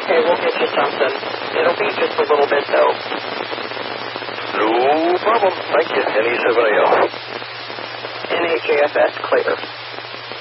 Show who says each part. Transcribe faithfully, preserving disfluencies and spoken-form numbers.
Speaker 1: Okay, we'll get you something. It'll be just a little bit, though.
Speaker 2: No problem. Thank you. N E seven A L.
Speaker 1: N H A F S clear.